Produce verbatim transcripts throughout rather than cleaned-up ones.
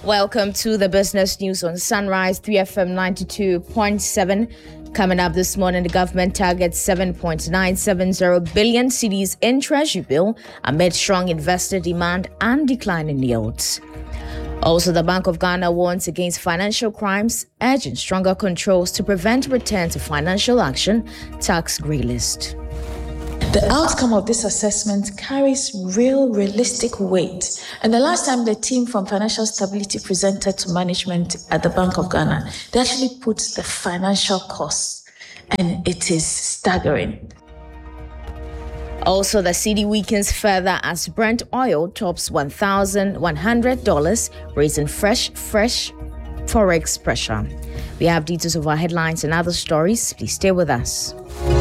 Welcome to the business news on Sunrise three F M ninety-two point seven. Coming up this morning, the government targets seven point nine seven zero billion cedis in Treasury bill amid strong investor demand and declining yields. Also, the Bank of Ghana warns against financial crimes, urging stronger controls to prevent return to financial action tax grey list. The outcome of this assessment carries real, realistic weight. And the last time the team from Financial Stability presented to management at the Bank of Ghana, they actually put the financial costs, and it is staggering. Also, the cedi weakens further as Brent oil tops one thousand one hundred dollars, raising fresh, fresh forex pressure. We have details of our headlines and other stories. Please stay with us.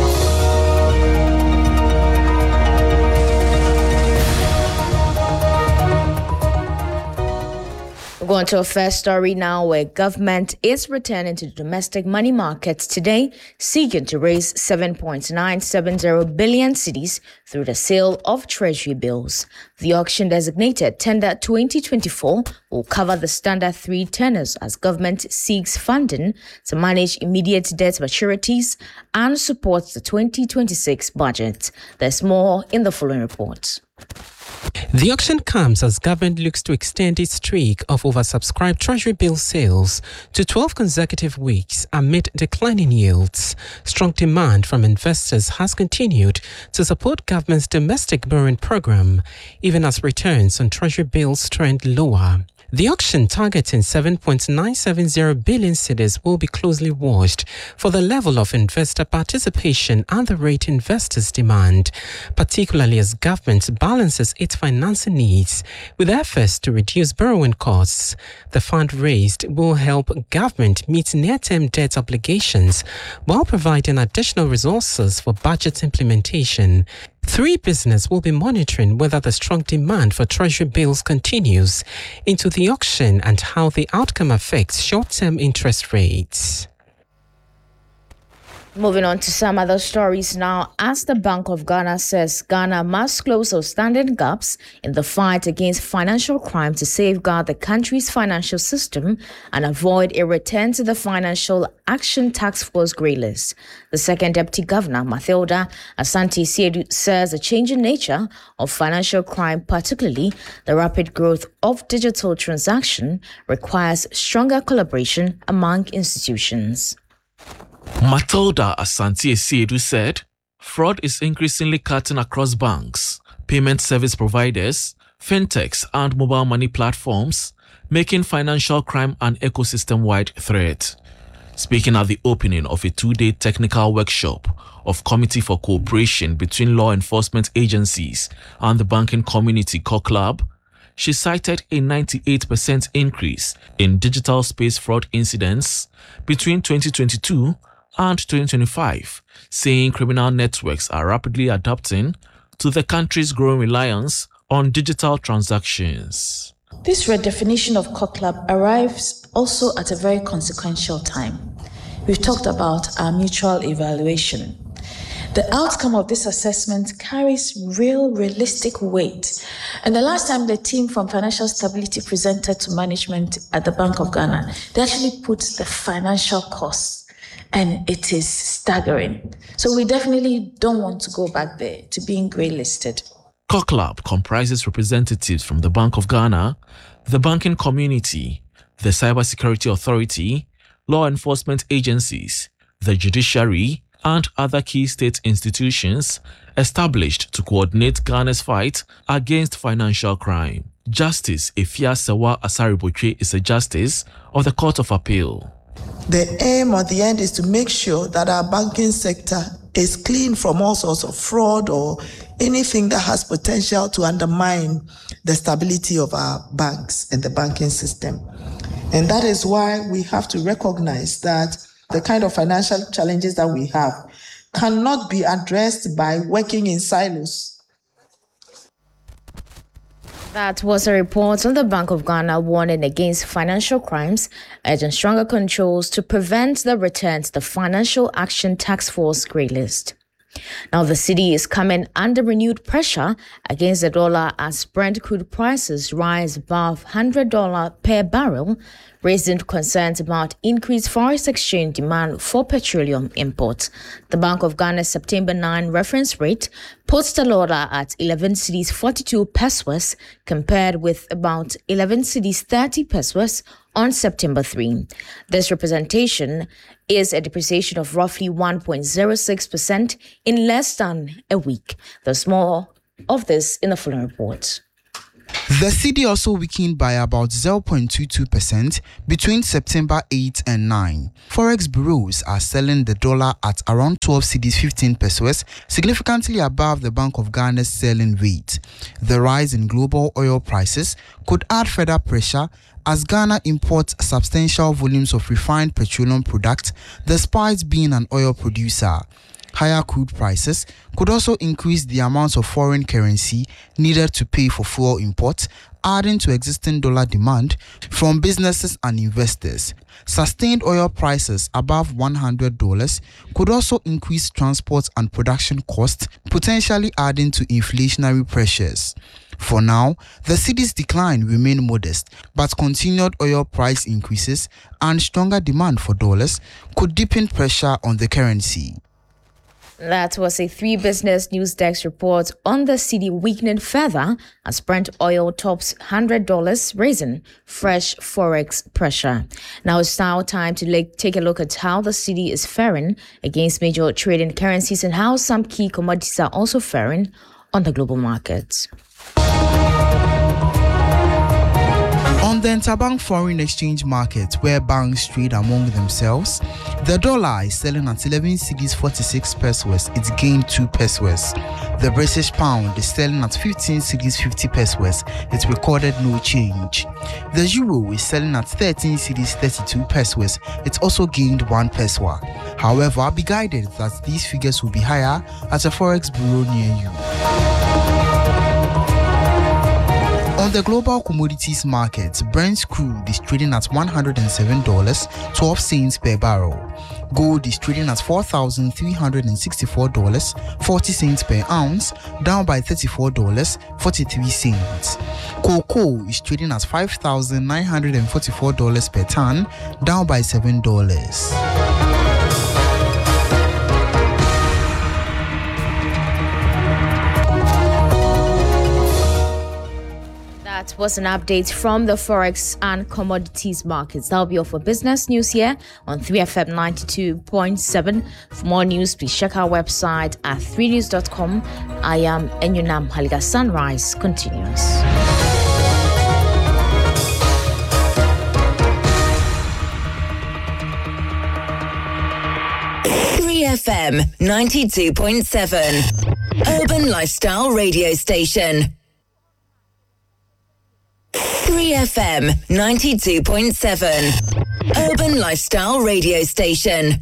Going to our first story now, where government is returning to the domestic money markets today, seeking to raise seven point nine seven zero billion cedis through the sale of treasury bills. The auction, designated Tender twenty twenty-four, will cover the standard three tenors as government seeks funding to manage immediate debt maturities and supports the twenty twenty-six budget. There's more in the following report. The auction comes as government looks to extend its streak of oversubscribed treasury bill sales to twelve consecutive weeks amid declining yields. Strong demand from investors has continued to support government's domestic borrowing program, even as returns on treasury bills trend lower. The auction, targeting seven point nine seven zero billion cedis, will be closely watched for the level of investor participation and the rate investors demand, particularly as government balances its financing needs with efforts to reduce borrowing costs. The fund raised will help government meet near-term debt obligations while providing additional resources for budget implementation. Three Business will be monitoring whether the strong demand for treasury bills continues into the auction and how the outcome affects short-term interest rates. Moving on to some other stories now, as the Bank of Ghana says Ghana must close outstanding gaps in the fight against financial crime to safeguard the country's financial system and avoid a return to the Financial Action Task Force grey list. The second Deputy Governor, Mathilda Asante-Siedu, says the changing nature of financial crime, particularly the rapid growth of digital transaction, requires stronger collaboration among institutions. Mathilda Asante-Siedu said, fraud is increasingly cutting across banks, payment service providers, fintechs, and mobile money platforms, making financial crime an ecosystem-wide threat. Speaking at the opening of a two-day technical workshop of Committee for Cooperation between Law Enforcement Agencies and the Banking Community COCLAB, she cited a ninety-eight percent increase in digital space fraud incidents between twenty twenty-two and twenty twenty-five, saying criminal networks are rapidly adapting to the country's growing reliance on digital transactions. This redefinition of COCLAB arrives also at a very consequential time. We've talked about our mutual evaluation. The outcome of this assessment carries real, realistic weight. And the last time the team from Financial Stability presented to management at the Bank of Ghana, they actually put the financial costs, and it is staggering. So we definitely don't want to go back there to being grey listed. COCLAB comprises representatives from the Bank of Ghana, the banking community, the Cybersecurity Authority, law enforcement agencies, the judiciary, and other key state institutions established to coordinate Ghana's fight against financial crime. Justice Efia-Sewa Asariboche is a justice of the Court of Appeal. The aim at the end is to make sure that our banking sector is clean from all sorts of fraud or anything that has potential to undermine the stability of our banks and the banking system. And that is why we have to recognize that the kind of financial challenges that we have cannot be addressed by working in silos. That was a report on the Bank of Ghana warning against financial crimes, urging stronger controls to prevent the return to the Financial Action Task Force grey list. Now, the cedi is coming under renewed pressure against the dollar as Brent crude prices rise above one hundred dollars per barrel, raising concerns about increased foreign exchange demand for petroleum imports. The Bank of Ghana's September ninth reference rate puts the dollar at eleven cedis forty-two pesos, compared with about eleven cedis thirty pesos on September third. This representation is a depreciation of roughly one point zero six percent in less than a week. There's more of this in the following report. The cedi also weakened by about zero point two two percent between September eighth and ninth. Forex bureaus are selling the dollar at around twelve cedis fifteen pesos, significantly above the Bank of Ghana's selling rate. The rise in global oil prices could add further pressure as Ghana imports substantial volumes of refined petroleum products despite being an oil producer. Higher crude prices could also increase the amount of foreign currency needed to pay for fuel imports, adding to existing dollar demand from businesses and investors. Sustained oil prices above one hundred dollars could also increase transport and production costs, potentially adding to inflationary pressures. For now, the cedi's decline remained modest, but continued oil price increases and stronger demand for dollars could deepen pressure on the currency. That was a Three Business News Desk report on the cedi weakening further as Brent oil tops one hundred dollars, raising fresh forex pressure. Now it's now time to like, take a look at how the cedi is faring against major trading currencies and how some key commodities are also faring on the global markets. On the interbank foreign exchange market, where banks trade among themselves, the dollar is selling at eleven cedis forty-six pesos. It gained two pesos. The British pound is selling at fifteen cedis fifty pesos. It recorded no change. The euro is selling at thirteen cedis thirty-two pesos. It also gained one peso. However, be guided that these figures will be higher at a forex bureau near you. On the global commodities market, Brent crude is trading at one hundred seven dollars and twelve cents per barrel. Gold is trading at four thousand three hundred sixty-four dollars and forty cents per ounce, down by thirty-four dollars and forty-three cents. Cocoa is trading at five thousand nine hundred forty-four dollars per ton, down by seven dollars. That was an update from the Forex and commodities markets. That'll be all for business news here on three F M ninety-two point seven. For more news, please check our website at three news dot com. I am Enyunam Haliga. Sunrise continues. three F M ninety-two point seven. Urban Lifestyle Radio Station. three F M ninety-two point seven. Urban Lifestyle Radio Station.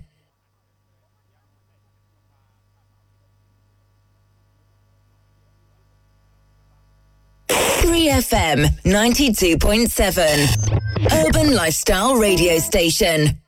three F M ninety-two point seven. Urban Lifestyle Radio Station.